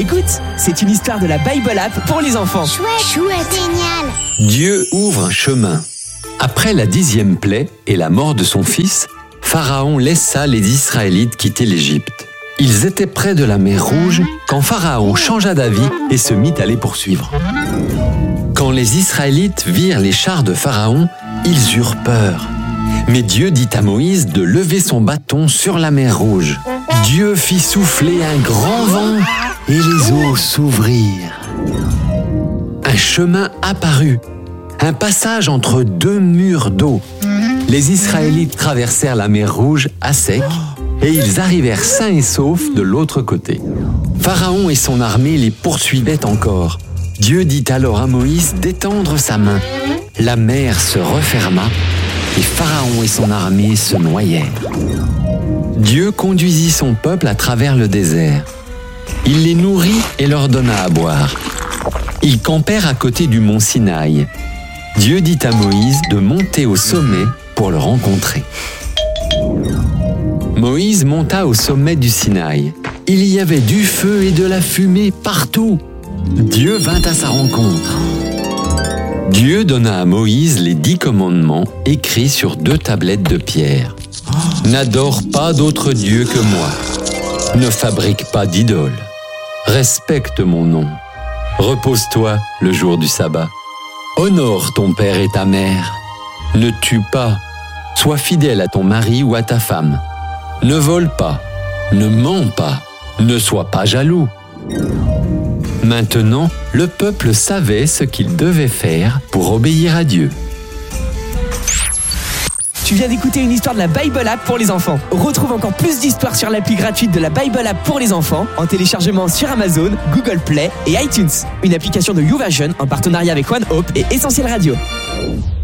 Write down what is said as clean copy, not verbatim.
Écoute, c'est une histoire de la Bible App pour les enfants. Chouette, génial. Dieu ouvre un chemin. Après la 10e plaie et la mort de son fils, Pharaon laissa les Israélites quitter l'Égypte. Ils étaient près de la mer Rouge quand Pharaon changea d'avis et se mit à les poursuivre. Quand les Israélites virent les chars de Pharaon, ils eurent peur. Mais Dieu dit à Moïse de lever son bâton sur la mer Rouge. Dieu fit souffler un grand vent et les eaux s'ouvrirent. Un chemin apparut, un passage entre deux murs d'eau. Les Israélites traversèrent la mer Rouge à sec et ils arrivèrent sains et saufs de l'autre côté. Pharaon et son armée les poursuivaient encore. Dieu dit alors à Moïse d'étendre sa main. La mer se referma et Pharaon et son armée se noyèrent. Dieu conduisit son peuple à travers le désert. Il les nourrit et leur donna à boire. Ils campèrent à côté du mont Sinaï. Dieu dit à Moïse de monter au sommet pour le rencontrer. Moïse monta au sommet du Sinaï. Il y avait du feu et de la fumée partout. Dieu vint à sa rencontre. Dieu donna à Moïse les 10 commandements écrits sur 2 tablettes de pierre. N'adore pas d'autre Dieu que moi. Ne fabrique pas d'idole. Respecte mon nom. Repose-toi le jour du sabbat. Honore ton père et ta mère. Ne tue pas. Sois fidèle à ton mari ou à ta femme. Ne vole pas. Ne mens pas. Ne sois pas jaloux. Maintenant, le peuple savait ce qu'il devait faire pour obéir à Dieu. Tu viens d'écouter une histoire de la Bible App pour les enfants. Retrouve encore plus d'histoires sur l'appli gratuite de la Bible App pour les enfants en téléchargement sur Amazon, Google Play et iTunes. Une application de YouVersion en partenariat avec One Hope et Essentiel Radio.